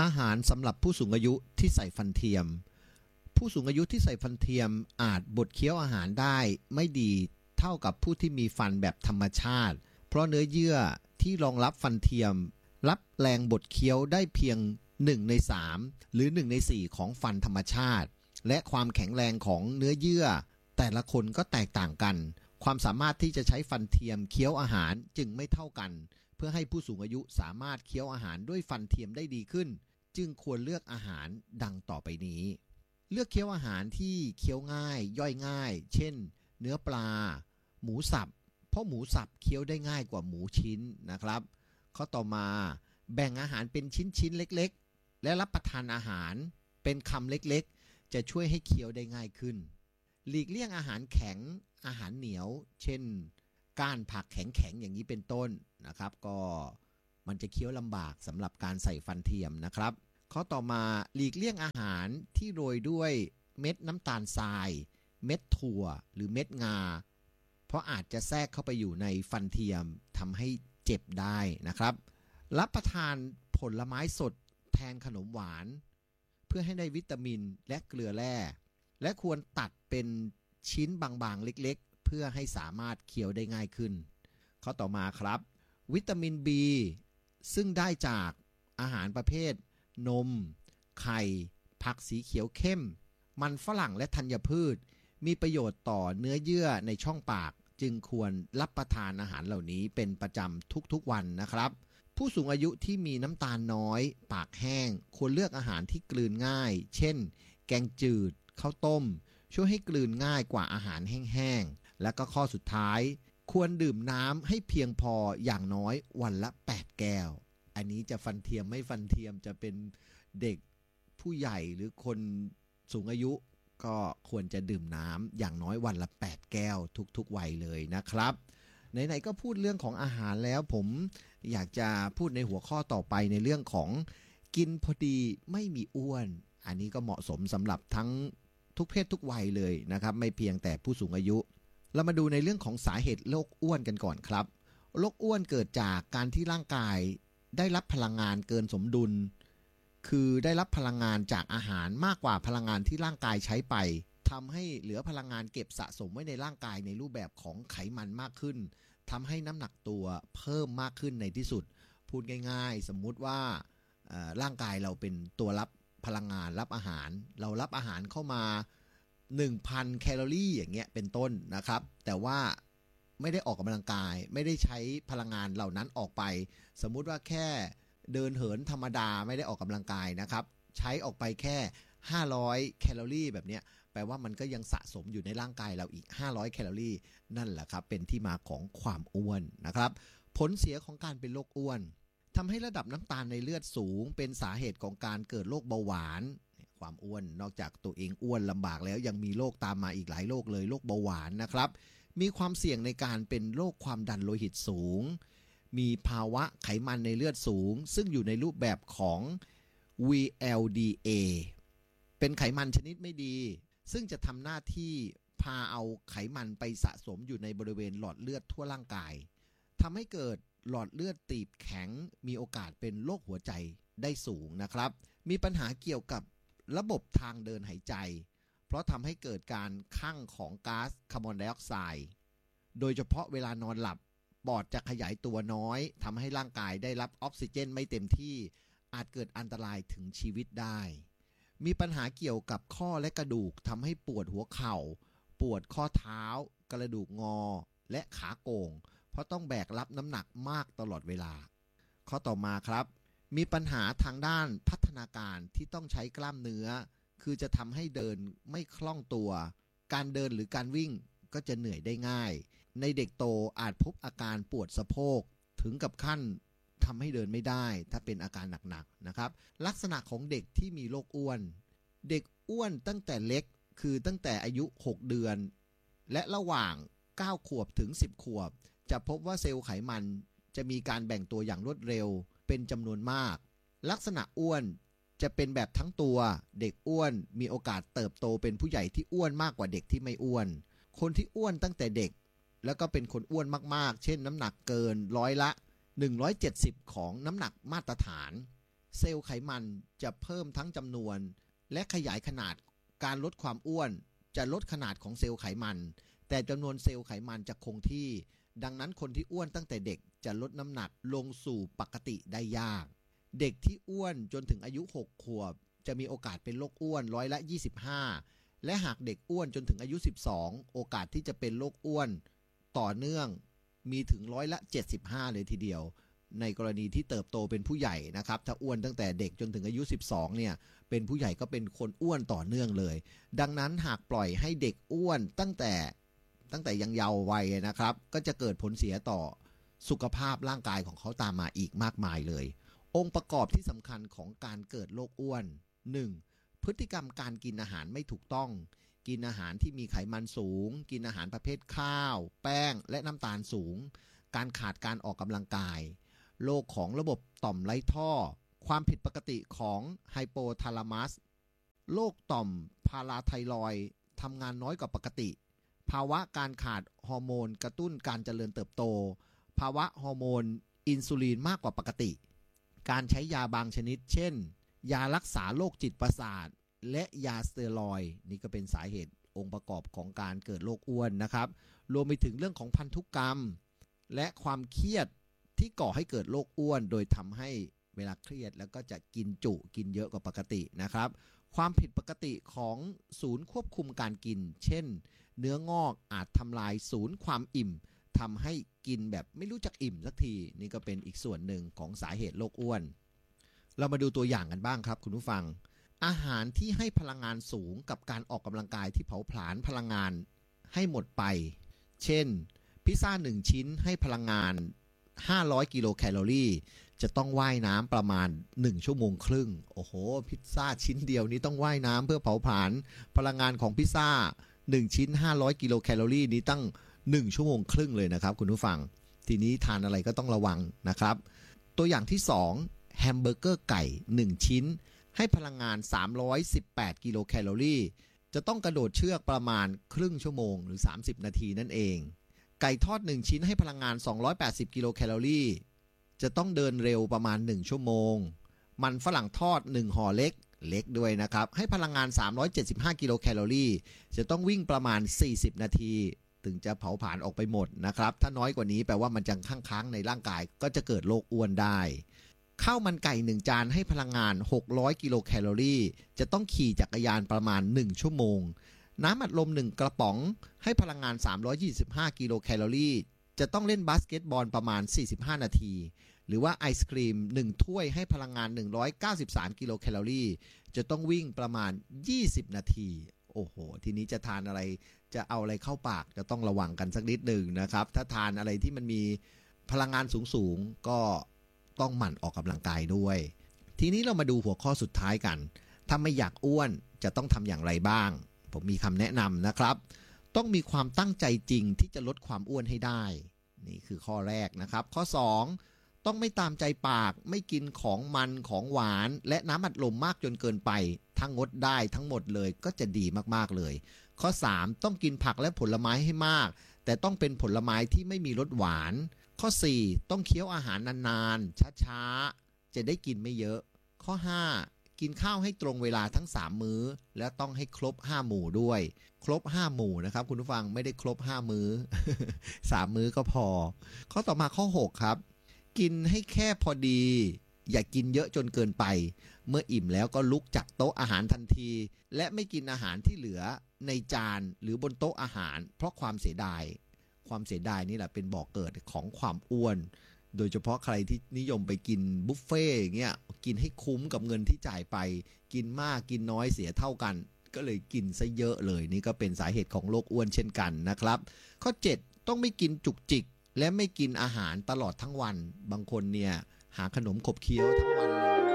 อาหารสำหรับผู้สูงอายุที่ใส่ฟันเทียมผู้สูงอายุที่ใส่ฟันเทียมอาจบดเคี้ยวอาหารได้ไม่ดีเท่ากับผู้ที่มีฟันแบบธรรมชาติเพราะเนื้อเยื่อที่รองรับฟันเทียมรับแรงบดเคี้ยวได้เพียง1 ใน 3หรือ1 ใน 4ของฟันธรรมชาติและความแข็งแรงของเนื้อเยื่อแต่ละคนก็แตกต่างกันความสามารถที่จะใช้ฟันเทียมเคี้ยวอาหารจึงไม่เท่ากันเพื่อให้ผู้สูงอายุสามารถเคี้ยวอาหารด้วยฟันเทียมได้ดีขึ้นจึงควรเลือกอาหารดังต่อไปนี้เลือกเคี้ยวอาหารที่เคี้ยวง่ายย่อยง่ายเช่นเนื้อปลาหมูสับเพราะหมูสับเคี้ยวได้ง่ายกว่าหมูชิ้นนะครับข้อต่อมาแบ่งอาหารเป็นชิ้นๆเล็กๆและรับประทานอาหารเป็นคำเล็กๆจะช่วยให้เคี้ยวได้ง่ายขึ้นหลีกเลี่ยงอาหารแข็งอาหารเหนียวเช่นก้านผักแข็งๆอย่างนี้เป็นต้นนะครับก็มันจะเคี้ยวลำบากสำหรับการใส่ฟันเทียมนะครับข้อต่อมาหลีกเลี่ยงอาหารที่โรยด้วยเม็ดน้ำตาลทรายเม็ดถั่วหรือเม็ดงาเพราะอาจจะแทรกเข้าไปอยู่ในฟันเทียมทำให้เจ็บได้นะครับรับประทานผลไม้สดแทนขนมหวานเพื่อให้ได้วิตามินและเกลือแร่และควรตัดเป็นชิ้นบางๆเล็กๆเพื่อให้สามารถเคี้ยวได้ง่ายขึ้นข้อต่อมาครับวิตามิน B ซึ่งได้จากอาหารประเภทนมไข่ผักสีเขียวเข้มมันฝรั่งและธัญพืชมีประโยชน์ต่อเนื้อเยื่อในช่องปากจึงควรรับประทานอาหารเหล่านี้เป็นประจำทุกๆวันนะครับผู้สูงอายุที่มีน้ำตาลน้อยปากแห้งควรเลือกอาหารที่กลืนง่ายเช่นแกงจืดข้าวต้มช่วยให้กลืนง่ายกว่าอาหารแห้งๆและก็ข้อสุดท้ายควรดื่มน้ำให้เพียงพออย่างน้อยวันละ8 แก้วอันนี้จะฟันเทียมไม่ฟันเทียมจะเป็นเด็กผู้ใหญ่หรือคนสูงอายุก็ควรจะดื่มน้ำอย่างน้อยวันละ8 แก้วทุกๆวัยเลยนะครับไหนๆก็พูดเรื่องของอาหารแล้วผมอยากจะพูดในหัวข้อต่อไปในเรื่องของกินพอดีไม่มีอ้วนอันนี้ก็เหมาะสมสำหรับทั้งทุกเพศทุกวัยเลยนะครับไม่เพียงแต่ผู้สูงอายุเรามาดูในเรื่องของสาเหตุโรคอ้วนกันก่อนครับโรคอ้วนเกิดจากการที่ร่างกายได้รับพลังงานเกินสมดุลคือได้รับพลังงานจากอาหารมากกว่าพลังงานที่ร่างกายใช้ไปทำให้เหลือพลังงานเก็บสะสมไว้ในร่างกายในรูปแบบของไขมันมากขึ้นทำให้น้ำหนักตัวเพิ่มมากขึ้นในที่สุดพูดง่ายๆสมมุติว่าร่างกายเราเป็นตัวรับพลังงานรับอาหารเรารับอาหารเข้ามา 1,000 แคลอรี่อย่างเงี้ยเป็นต้นนะครับแต่ว่าไม่ได้ออกกำลังกายไม่ได้ใช้พลังงานเหล่านั้นออกไปสมมุติว่าแค่เดินเหินธรรมดาไม่ได้ออกกำลังกายนะครับใช้ออกไปแค่500 แคลอรี่แบบเนี้ยแปลว่ามันก็ยังสะสมอยู่ในร่างกายเราอีก500 แคลอรี่นั่นแหละครับเป็นที่มาของความอ้วนนะครับผลเสียของการเป็นโรคอ้วนทำให้ระดับน้ำตาลในเลือดสูงเป็นสาเหตุของการเกิดโรคเบาหวานความอ้วนนอกจากตัวเองอ้วนลำบากแล้วยังมีโรคตามมาอีกหลายโรคเลยโรคเบาหวานนะครับมีความเสี่ยงในการเป็นโรคความดันโลหิตสูงมีภาวะไขมันในเลือดสูงซึ่งอยู่ในรูปแบบของ VLDA เป็นไขมันชนิดไม่ดีซึ่งจะทำหน้าที่พาเอาไขมันไปสะสมอยู่ในบริเวณหลอดเลือดทั่วร่างกายทำให้เกิดหลอดเลือดตีบแข็งมีโอกาสเป็นโรคหัวใจได้สูงนะครับมีปัญหาเกี่ยวกับระบบทางเดินหายใจเพราะทำให้เกิดการคั่งของก๊าซคาร์บอนไดออกไซด์โดยเฉพาะเวลานอนหลับปอดจะขยายตัวน้อยทำให้ร่างกายได้รับออกซิเจนไม่เต็มที่อาจเกิดอันตรายถึงชีวิตได้มีปัญหาเกี่ยวกับข้อและกระดูกทำให้ปวดหัวเข่าปวดข้อเท้ากระดูกงอและขาโก่งเพราะต้องแบกรับน้ำหนักมากตลอดเวลาข้อต่อมาครับมีปัญหาทางด้านพัฒนาการที่ต้องใช้กล้ามเนื้อคือจะทำให้เดินไม่คล่องตัวการเดินหรือการวิ่งก็จะเหนื่อยได้ง่ายในเด็กโตอาจพบอาการปวดสะโพกถึงกับขั้นทำให้เดินไม่ได้ถ้าเป็นอาการหนักๆนะครับลักษณะของเด็กที่มีโรคอ้วนเด็กอ้วนตั้งแต่เล็กคือตั้งแต่อายุ6 เดือนและระหว่าง9 ขวบถึง10 ขวบจะพบว่าเซลล์ไขมันจะมีการแบ่งตัวอย่างรวดเร็วเป็นจำนวนมากลักษณะอ้วนจะเป็นแบบทั้งตัวเด็กอ้วนมีโอกาสเติบโตเป็นผู้ใหญ่ที่อ้วนมากกว่าเด็กที่ไม่อ้วนคนที่อ้วนตั้งแต่เด็กแล้วก็เป็นคนอ้วนมากๆเช่นน้ำหนักเกิน170%ของน้ำหนักมาตรฐานเซลล์ไขมันจะเพิ่มทั้งจำนวนและขยายขนาดการลดความอ้วนจะลดขนาดของเซลล์ไขมันแต่จำนวนเซลล์ไขมันจะคงที่ดังนั้นคนที่อ้วนตั้งแต่เด็กจะลดน้ำหนักลงสู่ปกติได้ยากเด็กที่อ้วนจนถึงอายุ6 ขวบจะมีโอกาสเป็นโรคอ้วน25%และหากเด็กอ้วนจนถึงอายุ12โอกาสที่จะเป็นโรคอ้วนต่อเนื่องมีถึง75%เลยทีเดียวในกรณีที่เติบโตเป็นผู้ใหญ่นะครับถ้าอ้วนตั้งแต่เด็กจนถึงอายุ12เนี่ยเป็นผู้ใหญ่ก็เป็นคนอ้วนต่อเนื่องเลยดังนั้นหากปล่อยให้เด็กอ้วนตั้งแต่ยังเยาว์วัยนะครับก็จะเกิดผลเสียต่อสุขภาพร่างกายของเขาตามมาอีกมากมายเลยองค์ประกอบที่สำคัญของการเกิดโรคอ้วน 1. พฤติกรรมการกินอาหารไม่ถูกต้องกินอาหารที่มีไขมันสูงกินอาหารประเภทข้าวแป้งและน้ำตาลสูงการขาดการออกกำลังกายโรคของระบบต่อมไร้ท่อความผิดปกติของไฮโปทาลามัสโรคต่อมพาราไทรอยด์ทำงานน้อยกว่าปกติภาวะการขาดฮอร์โมนกระตุ้นการเจริญเติบโตภาวะฮอร์โมนอินซูลินมากกว่าปกติการใช้ยาบางชนิดเช่นยารักษาโรคจิตประสาทและยาสเตียรอยด์นี่ก็เป็นสาเหตุองค์ประกอบของการเกิดโรคอ้วนนะครับรวมไปถึงเรื่องของพันธุกรรมและความเครียดที่ก่อให้เกิดโรคอ้วนโดยทำให้เวลาเครียดแล้วก็จะกินจุกินเยอะกว่าปกตินะครับความผิดปกติของศูนย์ควบคุมการกินเช่นเนื้องอกอาจทำลายศูนย์ความอิ่มทำให้กินแบบไม่รู้จักอิ่มสักทีนี่ก็เป็นอีกส่วนหนึ่งของสาเหตุโรคอ้วนเรามาดูตัวอย่างกันบ้างครับคุณผู้ฟังอาหารที่ให้พลังงานสูงกับการออกกำลังกายที่เผาผลาญพลังงานให้หมดไปเช่นพิซซ่า1ชิ้นให้พลังงาน500กิโลแคลอรี่จะต้องว่ายน้ำประมาณ1ชั่วโมงครึ่งโอ้โหพิซซ่าชิ้นเดียวนี้ต้องว่ายน้ำเพื่อเผาผลาญพลังงานของพิซซ่า1ชิ้น500กิโลแคลอรี่นี้ตั้ง1ชั่วโมงครึ่งเลยนะครับคุณผู้ฟังทีนี้ทานอะไรก็ต้องระวังนะครับตัวอย่างที่2แฮมเบอร์เกอร์ไก่1ชิ้นให้พลังงาน318กิโลแคลอรี่จะต้องกระโดดเชือกประมาณครึ่งชั่วโมงหรือ30นาทีนั่นเองไก่ทอด1ชิ้นให้พลังงาน280กิโลแคลอรี่จะต้องเดินเร็วประมาณ1ชั่วโมงมันฝรั่งทอด1ห่อเล็กด้วยนะครับให้พลังงาน375กิโลแคลอรี่จะต้องวิ่งประมาณ40นาทีถึงจะเผาผลาญออกไปหมดนะครับถ้าน้อยกว่านี้แปลว่ามันจะค้างในร่างกายก็จะเกิดโรคอ้วนได้ข้าวมันไก่1จานให้พลังงาน600กิโลแคลอรี่จะต้องขี่จักรยานประมาณ1ชั่วโมงน้ำอัดลม1กระป๋องให้พลังงาน325กิโลแคลอรี่จะต้องเล่นบาสเกตบอลประมาณ45นาทีหรือว่าไอศกรีม1ถ้วยให้พลังงาน193กิโลแคลอรี่จะต้องวิ่งประมาณ20นาทีโอ้โหทีนี้จะทานอะไรจะเอาอะไรเข้าปากจะต้องระวังกันสักนิดหนึ่งนะครับถ้าทานอะไรที่มันมีพลังงานสูงก็ต้องหมั่นออกกำลังกายด้วยทีนี้เรามาดูหัวข้อสุดท้ายกันถ้าไม่อยากอ้วนจะต้องทำอย่างไรบ้างผมมีคำแนะนำนะครับต้องมีความตั้งใจจริงที่จะลดความอ้วนให้ได้นี่คือข้อแรกนะครับข้อ2ต้องไม่ตามใจปากไม่กินของมันของหวานและน้ำอัดลมมากจนเกินไปทั้งงดได้ทั้งหมดเลยก็จะดีมากๆเลยข้อ3ต้องกินผักและผลไม้ให้มากแต่ต้องเป็นผลไม้ที่ไม่มีรสหวานข้อ4ต้องเคี้ยวอาหารนานๆช้าๆจะได้กินไม่เยอะข้อ5กินข้าวให้ตรงเวลาทั้ง3มื้อและต้องให้ครบ5หมู่ด้วยครบ5หมู่นะครับคุณผู้ฟังไม่ได้ครบ5มื้อ 3มื้อก็พอข้อต่อมาข้อ6ครับกินให้แค่พอดีอย่ากินเยอะจนเกินไปเมื่ออิ่มแล้วก็ลุกจากโต๊ะอาหารทันทีและไม่กินอาหารที่เหลือในจานหรือบนโต๊ะอาหารเพราะความเสียดายนี่แหละเป็นบ่อกเกิดของความอ้วนโดยเฉพาะใครที่นิยมไปกินบุฟเฟ่อย่างเงี้ยกินให้คุ้มกับเงินที่จ่ายไปกินมากกินน้อยเสียเท่ากันก็เลยกินซะเยอะเลยนี่ก็เป็นสาเหตุของโรคอ้วนเช่นกันนะครับข้อ7ต้องไม่กินจุกจิกและไม่กินอาหารตลอดทั้งวันบางคนเนี่ยหาขนมขบเคี้ยวทั้งวัน